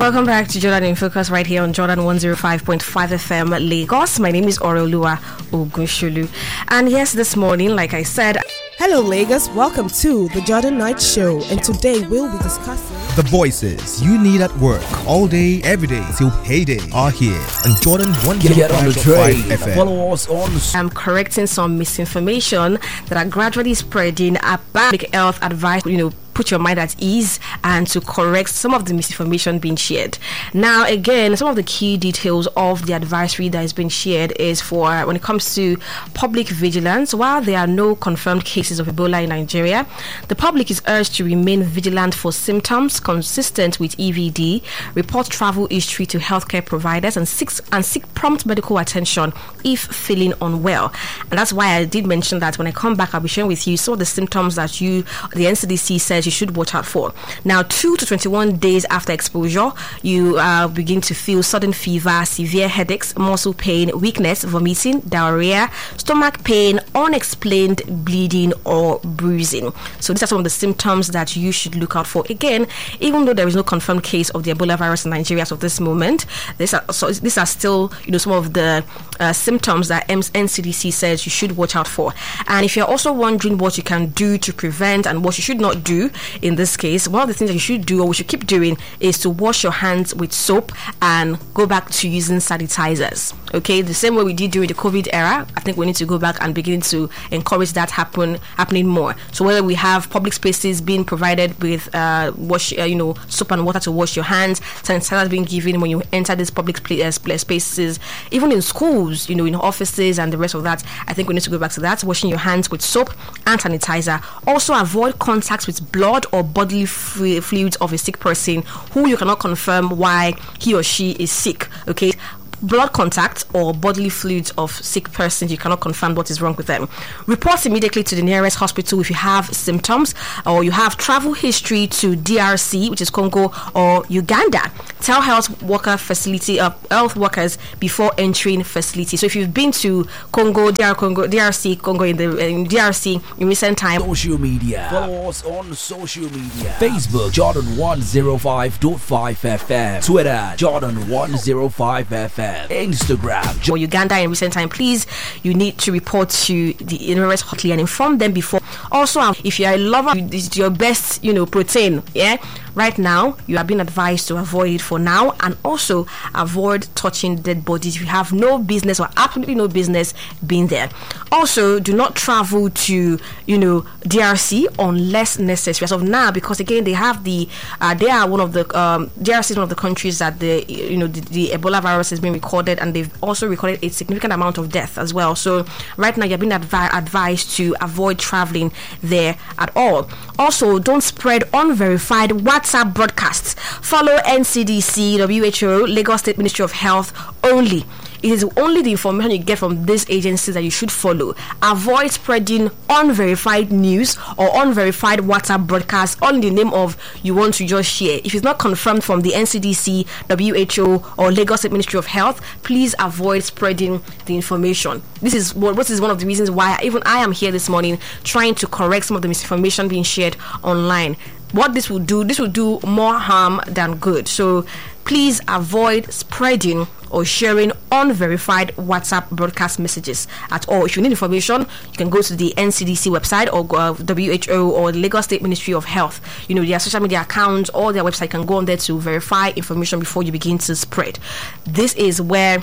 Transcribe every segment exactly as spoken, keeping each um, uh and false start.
Welcome back to Jordan in Focus right here on Jordan one oh five point five F M Lagos. My name is Oreoluwa Ogunshulu. And yes, this morning, like I said... Hello Lagos, welcome to the Jordan Night Show, and today we'll be discussing the voices you need at work all day, every day till payday are here on Jordan one oh five point five F M. Follow us on. I'm correcting some misinformation that are gradually spreading about public health advice, you know, put your mind at ease and to correct some of the misinformation being shared. Now, again, some of the key details of the advisory that is being shared is for when it comes to public vigilance. While there are no confirmed cases of Ebola in Nigeria, the public is urged to remain vigilant for symptoms consistent with E V D, report travel history to healthcare providers, and seek, and seek prompt medical attention if feeling unwell. And that's why I did mention that when I come back, I'll be sharing with you some of the symptoms that you, the N C D C says you should watch out for. Now, two to twenty-one days after exposure, you uh, begin to feel sudden fever, severe headaches, muscle pain, weakness, vomiting, diarrhea, stomach pain, unexplained bleeding or bruising. So these are some of the symptoms that you should look out for. Again, even though there is no confirmed case of the Ebola virus in Nigeria as of this moment, these are, so these are still, you know, some of the uh, symptoms that N C D C says you should watch out for. And if you're also wondering what you can do to prevent and what you should not do, in this case, one of the things that you should do, or we should keep doing, is to wash your hands with soap and go back to using sanitizers. Okay, the same way we did during the COVID era. I think we need to go back and begin to encourage that happen happening more. So whether we have public spaces being provided with uh, wash, uh, you know, soap and water to wash your hands, sanitizers being given when you enter these public uh, spaces, even in schools, you know, in offices and the rest of that, I think we need to go back to that. Washing your hands with soap and sanitizer. Also, avoid contact with blood or bodily fluids of a sick person who you cannot confirm why he or she is sick. Okay, blood contact or bodily fluids of sick persons, you cannot confirm what is wrong with them. Report immediately to the nearest hospital if you have symptoms or you have travel history to D R C, which is Congo, or Uganda. Tell health worker facility uh, health workers before entering facility. So if you've been to Congo, D R Congo, D R C, Congo in the in D R C in recent time. Social media. Follow us on social media. Facebook Jordan one oh five point five F M. Twitter Jordan one oh five F M. Instagram or Uganda in recent time, please, you need to report to the nearest hotline and inform them before. Also, if you are a lover, this is your best, you know, protein, yeah, right now you are being advised to avoid it for now, and also avoid touching dead bodies. You have no business or absolutely no business being there. Also, do not travel to, you know, D R C unless necessary as of now, because again they have the uh, they are one of the um, D R C is one of the countries that the you know the, the Ebola virus has been recorded, and they've also recorded a significant amount of death as well. So right now you're being advi- advised to avoid traveling there at all. Also, don't spread unverified WhatsApp broadcasts. Follow N C D C, W H O, Lagos State Ministry of Health only. It is only the information you get from these agencies that you should follow. Avoid spreading unverified news or unverified WhatsApp broadcasts all in the name of you want to just share. If it's not confirmed from the N C D C, W H O, or Lagos State Ministry of Health, please avoid spreading the information. This is what this is one of the reasons why even I am here this morning trying to correct some of the misinformation being shared online. What this will do, this will do more harm than good. So please avoid spreading or sharing unverified WhatsApp broadcast messages at all. If you need information, you can go to the N C D C website or uh, W H O or the Lagos State Ministry of Health. You know, their social media accounts or their website, can go on there to verify information before you begin to spread. This is where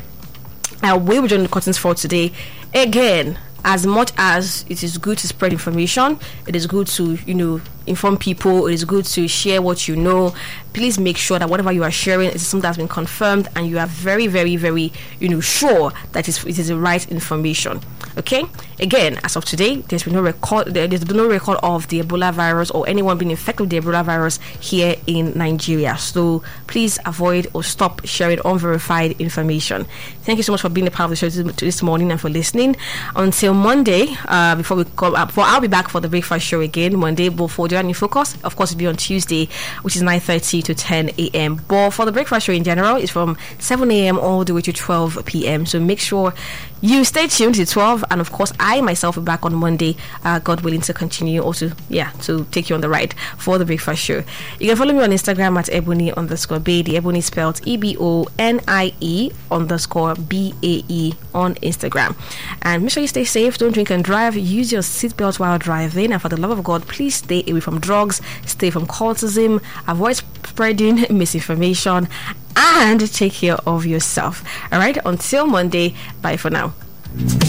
I will be joining the curtains for today. Again, as much as it is good to spread information, it is good to, you know, inform people, it is good to share what you know. Please make sure that whatever you are sharing is something that's been confirmed and you are very, very, very, you know, sure that it is the right information. Okay? Again, as of today, there's been no record there's been no record of the Ebola virus or anyone being infected with the Ebola virus here in Nigeria. So please avoid or stop sharing unverified information. Thank you so much for being a part of the show this morning and for listening. Until Monday, uh, before we come up, for I'll be back for the breakfast show again Monday before Nigerian in Focus, of course, will be on Tuesday, which is nine thirty to ten a.m. But for the breakfast show in general, it's from seven a.m. all the way to twelve p.m. So make sure you stay tuned to twelve, and of course I myself will be back on Monday, uh, God willing, to continue also, yeah, to take you on the ride for the breakfast show. You can follow me on Instagram at Ebony underscore Bae. The Ebony spelled E B O N I E underscore B A E on Instagram. And make sure you stay safe, don't drink and drive, use your seatbelt while driving, and for the love of God, please stay away from drugs, stay from cultism, avoid spreading misinformation, and take care of yourself. All right, until Monday, bye for now.